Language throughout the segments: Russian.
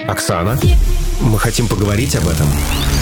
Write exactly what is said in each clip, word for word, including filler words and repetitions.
Оксана, мы хотим поговорить об этом.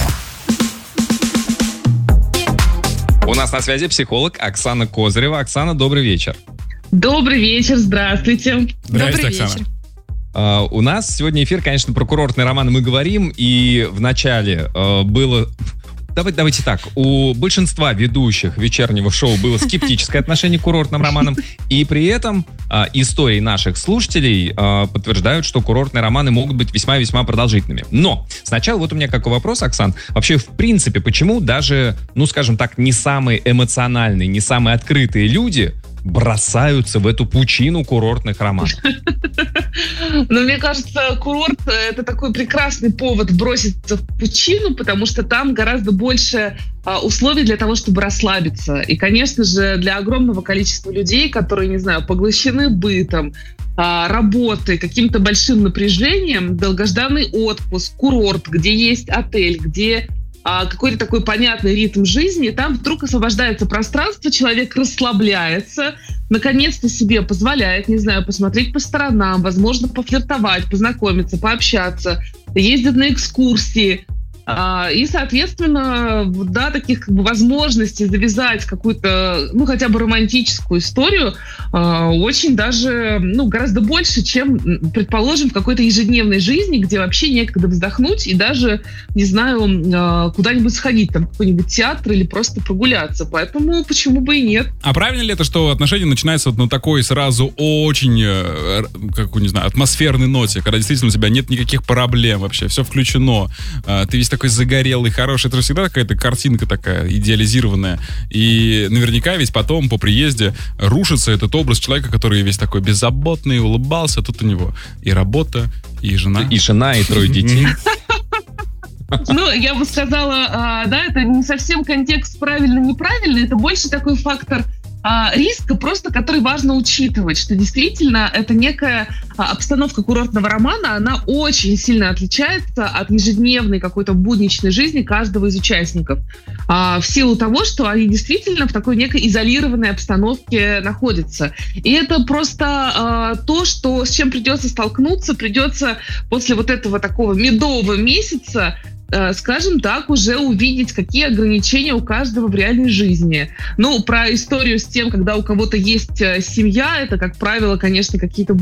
У нас на связи психолог Оксана Козырева. Оксана, добрый вечер. Добрый вечер, здравствуйте. Здравствуйте, Добрый Оксана. вечер. Uh, у нас сегодня эфир, конечно, про курортные романы мы говорим, и в начале uh, было... Давайте, давайте так, у большинства ведущих вечернего шоу было скептическое отношение к курортным романам, и при этом uh, истории наших слушателей uh, подтверждают, что курортные романы могут быть весьма-весьма продолжительными. Но сначала вот у меня какой вопрос, Оксан. Вообще, в принципе, почему даже, ну, скажем так, не самые эмоциональные, не самые открытые люди бросаются в эту пучину курортных романов? Ну, мне кажется, курорт — это такой прекрасный повод броситься в пучину, потому что там гораздо больше а, условий для того, чтобы расслабиться. И, конечно же, для огромного количества людей, которые, не знаю, поглощены бытом, а, работой, каким-то большим напряжением, долгожданный отпуск, курорт, где есть отель, где а, какой-то такой понятный ритм жизни, там вдруг освобождается пространство, человек расслабляется, наконец-то себе позволяет, не знаю, посмотреть по сторонам, возможно, пофлиртовать, познакомиться, пообщаться, ездит на экскурсии. И, соответственно, да, таких как бы возможностей завязать какую-то, ну, хотя бы романтическую историю очень даже, ну, гораздо больше, чем, предположим, в какой-то ежедневной жизни, где вообще некогда вздохнуть и даже, не знаю, куда-нибудь сходить, там, в какой-нибудь театр или просто прогуляться. Поэтому почему бы и нет. А правильно ли это, что отношения начинаются вот на такой сразу очень, как, не знаю, атмосферной ноте, когда действительно у тебя нет никаких проблем вообще, все включено, ты весь такой загорелый, хороший, это же всегда какая-то картинка такая идеализированная, и наверняка ведь потом по приезде рушится этот образ человека, который весь такой беззаботный, улыбался, тут у него и работа, и жена. И жена, и трое детей. Ну, я бы сказала, да, это не совсем контекст правильно-неправильно, это больше такой фактор а, риска, просто который важно учитывать, что действительно это некая а, обстановка курортного романа, она очень сильно отличается от ежедневной какой-то будничной жизни каждого из участников. А, в силу того, что они действительно в такой некой изолированной обстановке находятся. И это просто а, то, что, с чем придется столкнуться, придется после вот этого такого медового месяца, скажем так, уже увидеть, какие ограничения у каждого в реальной жизни. Ну, про историю с тем, когда у кого-то есть семья, это, как правило, конечно, какие-то